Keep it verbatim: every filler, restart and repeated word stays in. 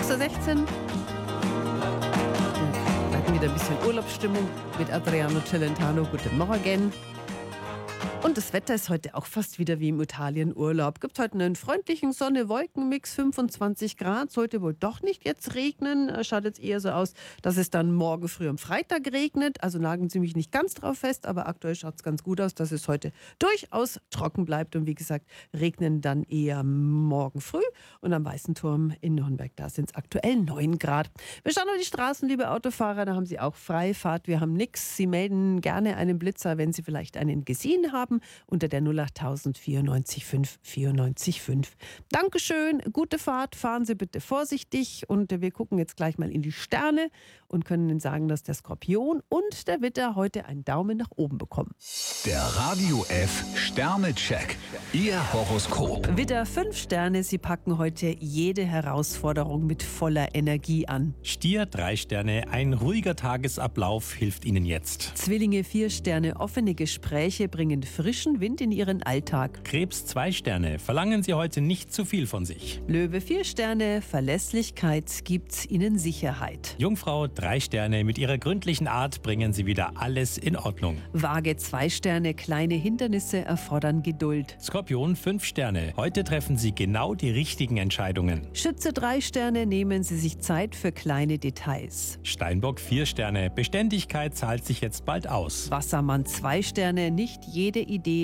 sechs Uhr sechzehn. Wir hatten wieder ein bisschen Urlaubsstimmung mit Adriano Celentano. Guten Morgen. Und das Wetter ist heute auch fast wieder wie im Italienurlaub. Gibt heute einen freundlichen Sonne-Wolken-Mix, fünfundzwanzig Grad. Sollte wohl doch nicht jetzt regnen. Schaut jetzt eher so aus, dass es dann morgen früh am Freitag regnet. Also nageln Sie mich nicht ganz drauf fest, aber aktuell schaut es ganz gut aus, dass es heute durchaus trocken bleibt. Und wie gesagt, regnen dann eher morgen früh. Und am Weißen Turm in Nürnberg, da sind es aktuell neun Grad. Wir schauen auf die Straßen, liebe Autofahrer, da haben Sie auch Freifahrt. Wir haben nichts. Sie melden gerne einen Blitzer, wenn Sie vielleicht einen gesehen haben, unter der null acht tausend vierundneunzig fünf vierundneunzig fünf. Dankeschön, gute Fahrt, fahren Sie bitte vorsichtig und wir gucken jetzt gleich mal in die Sterne und können Ihnen sagen, dass der Skorpion und der Widder heute einen Daumen nach oben bekommen. Der Radio F Sternecheck, Ihr Horoskop. Widder, fünf Sterne, Sie packen heute jede Herausforderung mit voller Energie an. Stier, drei Sterne, ein ruhiger Tagesablauf hilft Ihnen jetzt. Zwillinge, vier Sterne, offene Gespräche bringen frischen Wind in Ihren Alltag. Krebs, zwei Sterne, verlangen Sie heute nicht zu viel von sich. Löwe, vier Sterne, Verlässlichkeit gibt Ihnen Sicherheit. Jungfrau, drei Sterne, mit Ihrer gründlichen Art bringen Sie wieder alles in Ordnung. Waage, zwei Sterne, kleine Hindernisse erfordern Geduld. Skorpion, fünf Sterne, heute treffen Sie genau die richtigen Entscheidungen. Schütze, drei Sterne, nehmen Sie sich Zeit für kleine Details. Steinbock, vier Sterne, Beständigkeit zahlt sich jetzt bald aus. Wassermann, zwei Sterne, nicht jede Idee